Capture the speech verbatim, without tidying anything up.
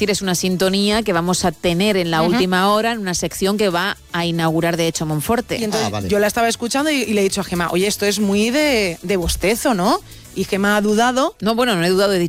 decir, es una sintonía que vamos a tener en la uh-huh. última hora en una sección que va a inaugurar de hecho Monforte. Y entonces, ah, vale. yo la estaba escuchando y, y le he dicho a Gemma, oye, esto es muy de, de bostezo, ¿no? Y Gemma ha dudado. No, bueno, no he dudado, he